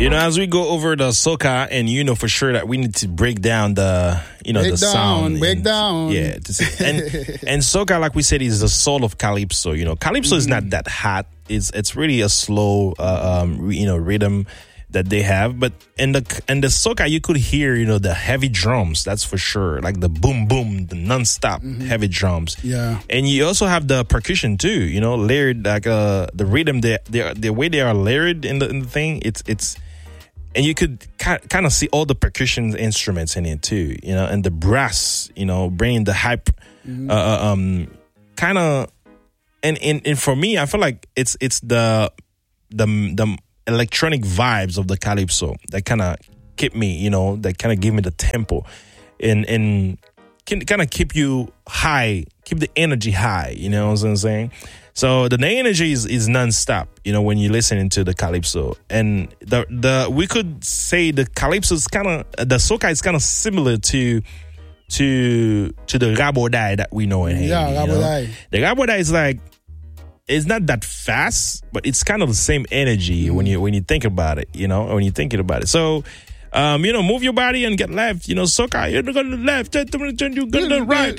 As we go over the soca, and for sure that we need to break down the sound. Break down. Yeah. And soca, like we said, is the soul of calypso. Calypso is not that hot. It's really a slow, rhythm that they have. But in the soca, you could hear, the heavy drums. That's for sure. Like the boom, boom, the nonstop heavy drums. Yeah. And you also have the percussion too, layered, like the rhythm, the way they are layered in the thing. It's and you could kind of see all the percussion instruments in it too, and the brass, bringing the hype, kind of, and for me, I feel like it's the electronic vibes of the calypso that kind of keep me, that kind of give me the tempo, and can kind of keep you high, keep the energy high. You know what I'm saying? So the energy is nonstop, when you're listening to the calypso. And we could say the calypso is the soca is kind of similar to the rabodai that we know in Haiti. Yeah, rabodai. The rabodai is like, it's not that fast, but it's kind of the same energy when you think about it, when you're thinking about it. So, move your body and get left. Soca, you're going to the left, you go to the right.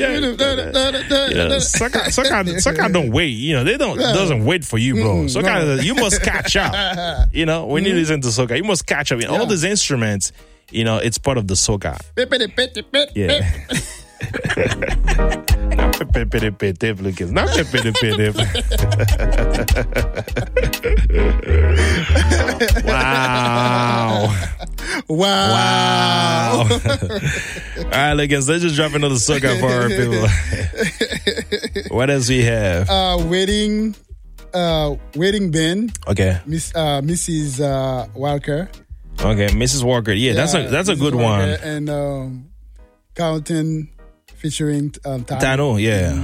Soca don't wait. They doesn't wait for you, bro. Soca, you must catch up. When you listen to soca, you must catch up. All these instruments, it's part of the soca. Yeah. Not repetitive, Lucas. Not repetitive. Wow. All right, Lucas, let's just drop another soca for our people. What else we have? Wedding band. Okay. Mrs. Walker. Okay, Mrs. Walker. Yeah, that's a good Walker one. And Carlton featuring Tano. Tano, yeah.